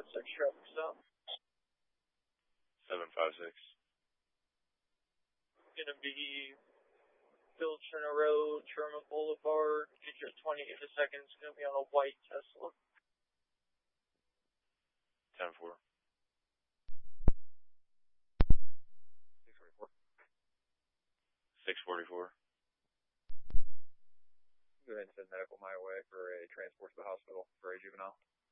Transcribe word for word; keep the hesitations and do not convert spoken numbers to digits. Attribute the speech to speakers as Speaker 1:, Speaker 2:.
Speaker 1: five six traffic stop.
Speaker 2: seven five six.
Speaker 1: Gonna be Bill Turner Road, Sherman Boulevard, digit twenty-eight a second. It's gonna be on a white Tesla.
Speaker 2: ten four.
Speaker 3: six forty-four.
Speaker 2: six forty-four.
Speaker 3: Go ahead and send medical my way for a transport to the hospital for a juvenile.